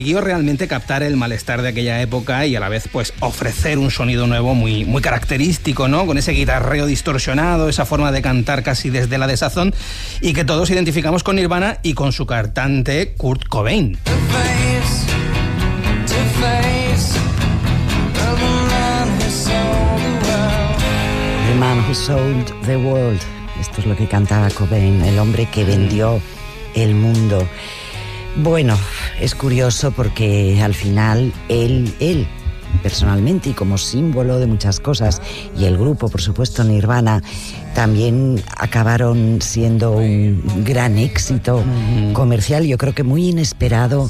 Consiguió realmente captar el malestar de aquella época y a la vez pues ofrecer un sonido nuevo muy característico, ¿no? Con ese guitarreo distorsionado, esa forma de cantar casi desde la desazón, y que todos identificamos con Nirvana y con su cantante Kurt Cobain. The man who sold the world. Esto es lo que cantaba Cobain, el hombre que vendió el mundo. Bueno, es curioso porque al final él personalmente y como símbolo de muchas cosas, y el grupo, por supuesto, Nirvana, también acabaron siendo un gran éxito comercial, yo creo que muy inesperado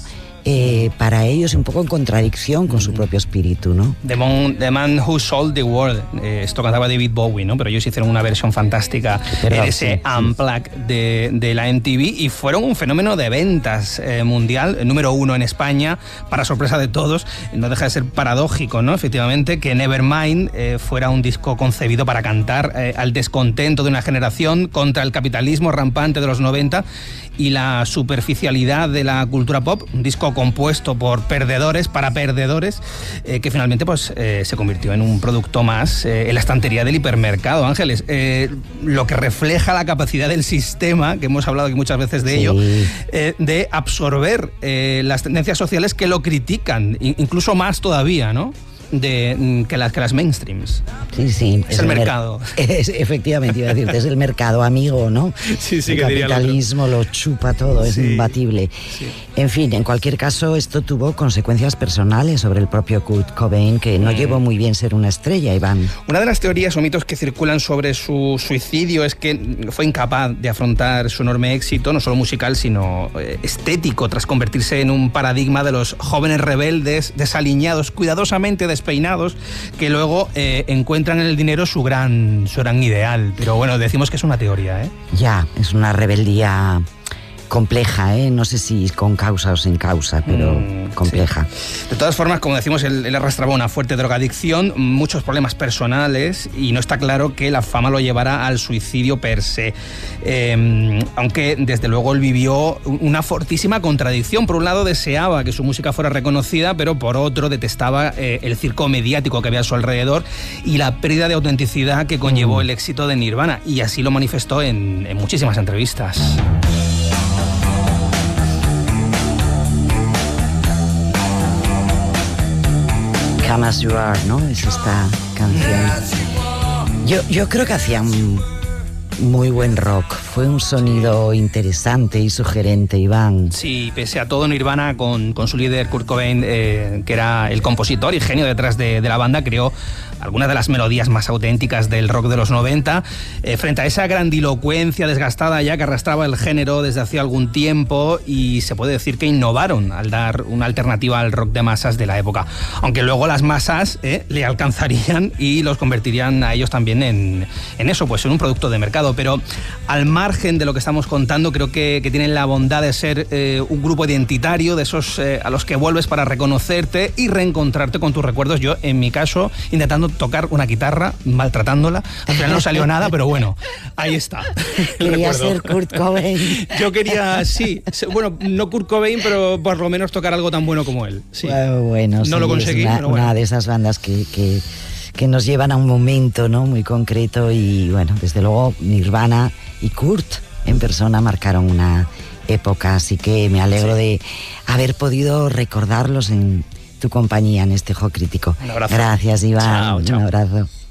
para ellos, un poco en contradicción con su propio espíritu, ¿no? The Man Who Sold the World, esto cantaba David Bowie, ¿no? Pero ellos hicieron una versión fantástica en ese Unplugged de la MTV y fueron un fenómeno de ventas mundial, número 1 en España, para sorpresa de todos. No deja de ser paradójico, ¿no? Efectivamente, que Nevermind fuera un disco concebido para cantar al descontento de una generación contra el capitalismo rampante de los 90 y la superficialidad de la cultura pop, un disco compuesto por perdedores para perdedores, que finalmente pues se convirtió en un producto más en la estantería del hipermercado, Ángeles. Lo que refleja la capacidad del sistema, que hemos hablado aquí muchas veces de ello, de absorber las tendencias sociales que lo critican, incluso más todavía, ¿no? Que las mainstreams. Sí. Es el mercado. Efectivamente, iba a decirte, es el mercado amigo, ¿no? Sí, el capitalismo lo chupa todo, es imbatible. Sí. En fin, en cualquier caso, esto tuvo consecuencias personales sobre el propio Kurt Cobain, que no llevó muy bien ser una estrella, Iván. Una de las teorías o mitos que circulan sobre su suicidio es que fue incapaz de afrontar su enorme éxito, no solo musical, sino estético, tras convertirse en un paradigma de los jóvenes rebeldes, desaliñados, cuidadosamente despeinados, que luego encuentran en el dinero su gran ideal. Pero bueno, decimos que es una teoría, ¿eh? Ya, es una rebeldía compleja, no sé si con causa o sin causa, pero compleja. Sí. De todas formas, como decimos, él arrastraba una fuerte drogadicción, muchos problemas personales, y no está claro que la fama lo llevara al suicidio per se. Aunque desde luego él vivió una fortísima contradicción. Por un lado, deseaba que su música fuera reconocida, pero por otro detestaba el circo mediático que había a su alrededor y la pérdida de autenticidad que conllevó el éxito de Nirvana, y así lo manifestó en muchísimas entrevistas. Come As You Are, ¿no? Es esta canción. Yo creo que hacían muy buen rock. Fue un sonido interesante y sugerente, Iván. Sí, pese a todo, Nirvana, con su líder Kurt Cobain, que era el compositor y genio detrás de la banda, creó algunas de las melodías más auténticas del rock de los 90, frente a esa grandilocuencia desgastada ya que arrastraba el género desde hacía algún tiempo, y se puede decir que innovaron al dar una alternativa al rock de masas de la época, aunque luego las masas le alcanzarían y los convertirían a ellos también en eso, pues en un producto de mercado. Pero al margen de lo que estamos contando, creo que tienen la bondad de ser un grupo identitario, de esos a los que vuelves para reconocerte y reencontrarte con tus recuerdos. Yo, en mi caso, intentando tocar una guitarra, maltratándola, al final no salió nada, pero bueno, ahí está. Quería ser Kurt Cobain. Yo quería, sí, bueno, no Kurt Cobain, pero por lo menos tocar algo tan bueno como él. Sí. Bueno, no lo conseguí, pero bueno. Una de esas bandas que nos llevan a un momento, ¿no?, muy concreto, y bueno, desde luego Nirvana y Kurt en persona marcaron una época, así que me alegro de haber podido recordarlos en tu compañía en este Ojo Crítico. Un abrazo. Gracias, Iván. Chao. Un abrazo.